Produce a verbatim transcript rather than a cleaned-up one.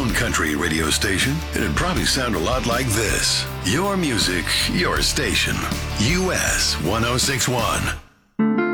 own country radio station, it'd probably sound a lot like this. Your music, your station. U S ten sixty-one.